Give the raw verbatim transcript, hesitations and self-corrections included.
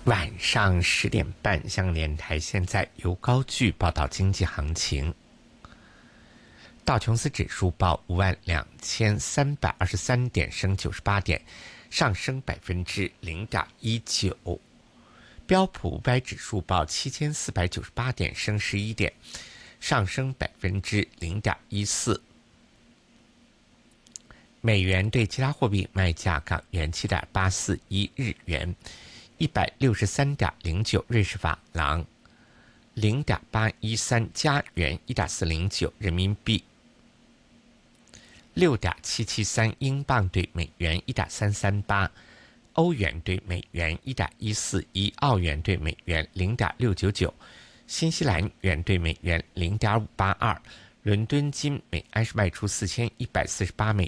晚上十点半，香港电台现在由高句报道经济行情。道琼斯指数报五万两千三百二十三点，升九十八点，上升百分之零点一九。标普五百指数报七千四百九十八点，升十一点，上升百分之零点一四。美元对其他货币卖价：港元七点八四一，日元一百六十三点零九，瑞士法郎零点八一三，加元一点四零九，人民币六点七七三，英镑对美元一点三三八，欧元对美元一点一四一，澳元对美元零点六九九，新西兰元对美元零点五八二。伦敦金每安士卖出四千一百四十八美